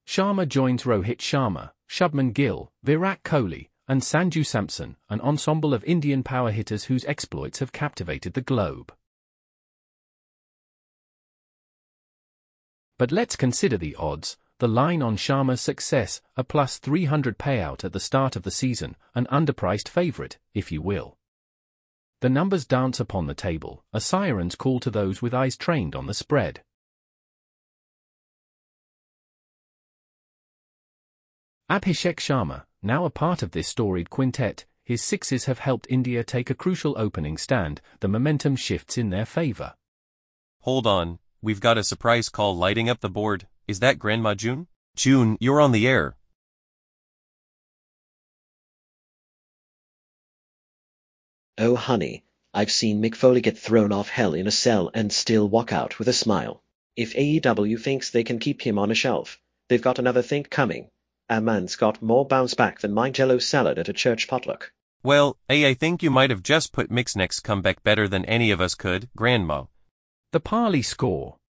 Sharma joins Rohit Sharma, Shubman Gill, Virat Kohli, and Sanju Samson, an ensemble of Indian power hitters whose exploits have captivated the globe. But let's consider the odds. The line on Sharma's success, a plus 300 payout at the start of the season, an underpriced favourite, if you will. The numbers dance upon the table, a siren's call to those with eyes trained on the spread. Abhishek Sharma, now a part of this storied quintet, his sixes have helped India take a crucial opening stand. The momentum shifts in their favour. Hold on, we've got a surprise call lighting up the board. Is that Grandma June? June, you're on the air. Oh honey, I've seen Mick Foley get thrown off hell in a cell and still walk out with a smile. If AEW thinks they can keep him on a shelf, they've got another thing coming. A man's got more bounce back than my Jell-O salad at a church potluck. Well, I think you might have just put Mick's next comeback better than any of us could, Grandma. The Parley score.